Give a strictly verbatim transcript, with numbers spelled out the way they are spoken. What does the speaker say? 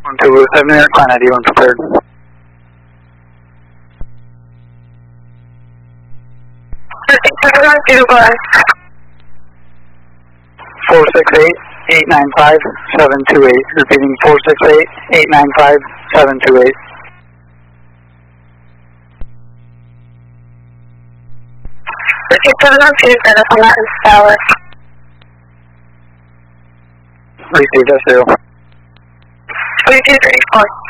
Two seven Air Clan ninety-one prepared. Four six eight eight nine five seven two eight. Repeating four six eight eight nine five seven two eight. Repeat seven one two seven on Latin Tower. Receive S zero. Twenty two thirty four.